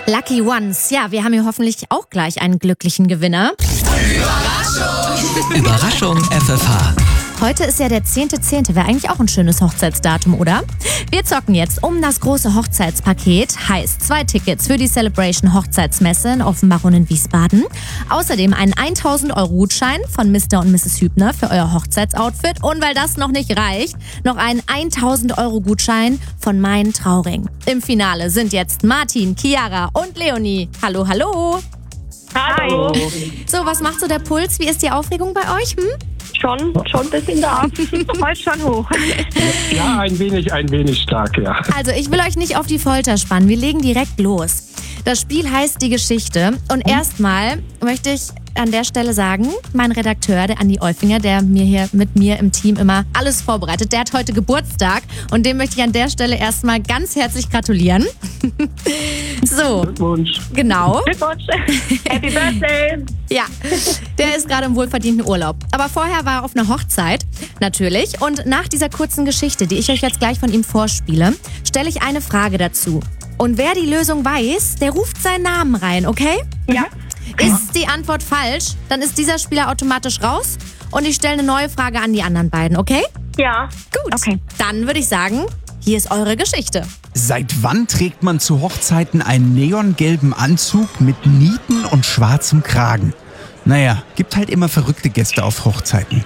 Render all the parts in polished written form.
Lucky Ones. Ja, wir haben hier hoffentlich auch gleich einen glücklichen Gewinner. Überraschung FFH. Heute ist ja der 10.10. Wäre eigentlich auch ein schönes Hochzeitsdatum, oder? Wir zocken jetzt um das große Hochzeitspaket. Heißt 2 Tickets für die Celebration Hochzeitsmesse in Offenbach und in Wiesbaden. Außerdem einen 1.000-Euro-Gutschein von Mr. und Mrs. Hübner für euer Hochzeitsoutfit. Und weil das noch nicht reicht, noch einen 1.000-Euro-Gutschein von Mein Trauring. Im Finale sind jetzt Martin, Chiara und Leonie. Hallo, hallo. Hallo. So, was macht so der Puls? Wie ist die Aufregung bei euch? Schon ein bisschen da. Heute schon hoch. Ja, ein wenig stark, ja. Also, ich will euch nicht auf die Folter spannen. Wir legen direkt los. Das Spiel heißt Die Geschichte. Und erstmal möchte ich an der Stelle sagen, mein Redakteur, der Andi Olfinger, der mit mir im Team immer alles vorbereitet, der hat heute Geburtstag. Und dem möchte ich an der Stelle erstmal ganz herzlich gratulieren. So, Glückwunsch. genau. Glückwunsch. Happy Birthday. Ja, der ist gerade im wohlverdienten Urlaub. Aber vorher war er auf einer Hochzeit, natürlich. Und nach dieser kurzen Geschichte, die ich euch jetzt gleich von ihm vorspiele, stelle ich eine Frage dazu. Und wer die Lösung weiß, der ruft seinen Namen rein, okay? Ja. Ist die Antwort falsch, dann ist dieser Spieler automatisch raus und ich stelle eine neue Frage an die anderen beiden, okay? Ja. Gut. Okay. Dann würde ich sagen, hier ist eure Geschichte. Seit wann trägt man zu Hochzeiten einen neongelben Anzug mit Nieten und schwarzem Kragen? Naja, gibt halt immer verrückte Gäste auf Hochzeiten.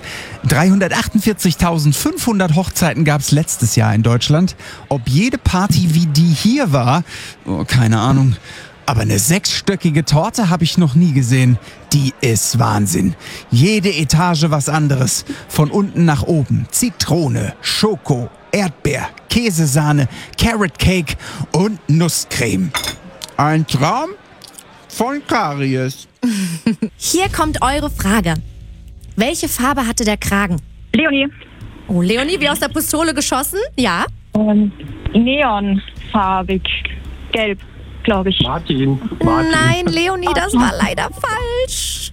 348.500 Hochzeiten gab es letztes Jahr in Deutschland. Ob jede Party wie die hier war, keine Ahnung. Aber eine 6-stöckige Torte habe ich noch nie gesehen. Die ist Wahnsinn. Jede Etage was anderes. Von unten nach oben. Zitrone, Schoko, Erdbeer, Käsesahne, Carrot Cake und Nusscreme. Ein Traum von Karies. Hier kommt eure Frage. Welche Farbe hatte der Kragen? Leonie. Oh, Leonie, wie aus der Pistole geschossen? Ja. Neonfarbig. Gelb, glaube ich. Martin. Nein, Leonie, das war leider falsch.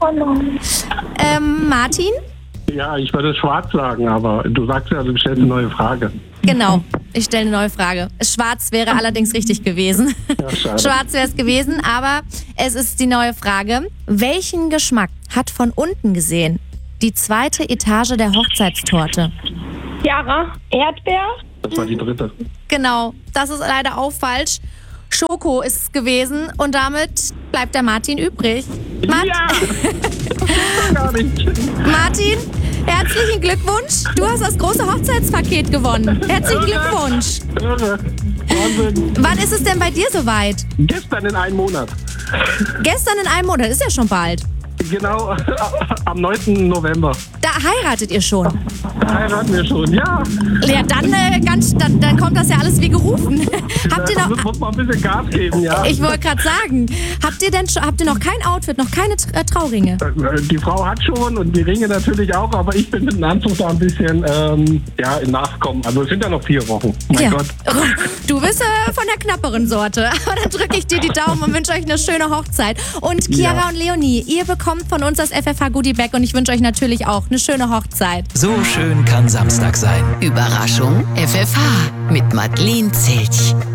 Martin? Ja, ich würde schwarz sagen, aber du sagst ja, du stellst eine neue Frage. Genau, ich stelle eine neue Frage. Schwarz wäre allerdings richtig gewesen. Ja, schade. Schwarz wäre es gewesen, aber es ist die neue Frage. Welchen Geschmack hat von unten gesehen die 2. Etage der Hochzeitstorte? Chiara. Erdbeer. Das war die 3. Genau, das ist leider auch falsch. Schoko ist es gewesen und damit bleibt der Martin übrig. Ja! Gar nicht. Martin, herzlichen Glückwunsch. Du hast das große Hochzeitspaket gewonnen. Herzlichen Glückwunsch. Irre. Wahnsinn. Wann ist es denn bei dir soweit? Gestern in einem Monat. Gestern in einem Monat, ist ja schon bald. Genau, am 9. November. Da heiratet ihr schon. Heiraten wir schon, ja. Ja, dann kommt das ja alles wie gerufen. Habt ihr Da noch... muss man ein bisschen Gas geben, ja. Ich wollte gerade sagen, habt ihr noch kein Outfit, noch keine Trauringe? Die Frau hat schon und die Ringe natürlich auch, aber ich bin mit dem Anzug da ein bisschen im Nachkommen. Also es sind ja noch 4 Wochen. Mein Gott. Du bist von der knapperen Sorte. Aber dann drücke ich dir die Daumen und wünsche euch eine schöne Hochzeit. Und Chiara und Leonie, ihr bekommt von uns das FFH Goodie Bag und ich wünsche euch natürlich auch eine schöne Hochzeit. So schön kann Samstag sein. Überraschung FFH mit Madeleine Zelch.